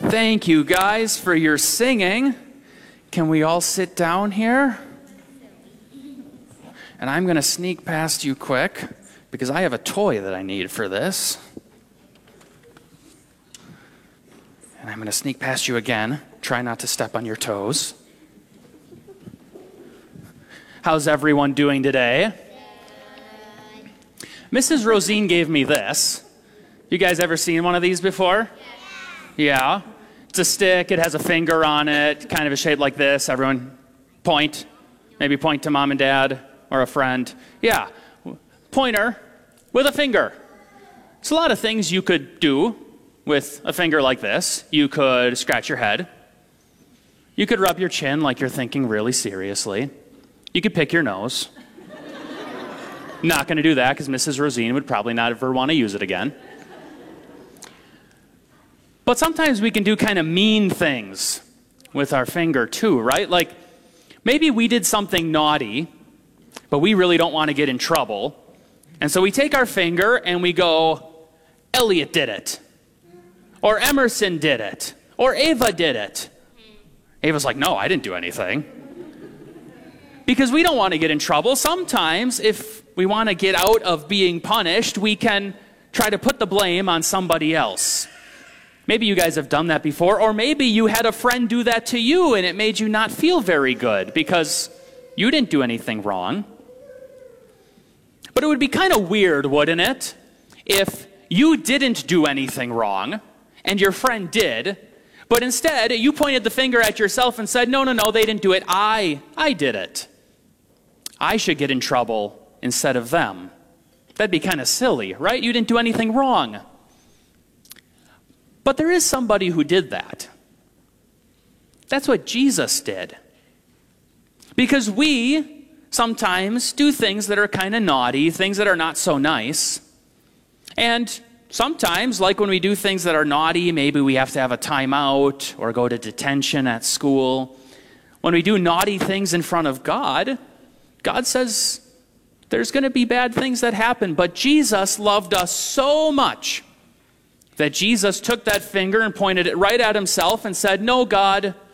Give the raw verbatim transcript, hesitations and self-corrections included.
Thank you guys for your singing. Can we all sit down here? And I'm going to sneak past you quick because I have a toy that I need for this. And I'm going to sneak past you again. Try not to step on your toes. How's everyone doing today? Missus Rosine gave me this. You guys ever seen one of these before? Yeah. It's a stick. It has a finger on it, kind of a shape like this. Everyone point. Maybe point to mom and dad or a friend. Yeah. Pointer with a finger. It's a lot of things you could do with a finger like this. You could scratch your head. You could rub your chin like you're thinking really seriously. You could pick your nose. Not going to do that because Missus Rosine would probably not ever want to use it again. But sometimes we can do kind of mean things with our finger too, right? Like maybe we did something naughty, but we really don't want to get in trouble. And so we take our finger and we go, Elliot did it. Or Emerson did it. Or Ava did it. Ava's like, no, I didn't do anything. Because we don't want to get in trouble. Sometimes if we want to get out of being punished, we can try to put the blame on somebody else. Maybe you guys have done that before, or maybe you had a friend do that to you and it made you not feel very good because you didn't do anything wrong. But it would be kind of weird, wouldn't it, if you didn't do anything wrong and your friend did, but instead you pointed the finger at yourself and said, no, no, no, they didn't do it. I, I did it. I should get in trouble instead of them. That'd be kind of silly, right? You didn't do anything wrong. But there is somebody who did that. That's what Jesus did. Because we sometimes do things that are kind of naughty, things that are not so nice. And sometimes, like when we do things that are naughty, maybe we have to have a timeout or go to detention at school. When we do naughty things in front of God, God says there's going to be bad things that happen. But Jesus loved us so much that Jesus took that finger and pointed it right at himself and said, no, God,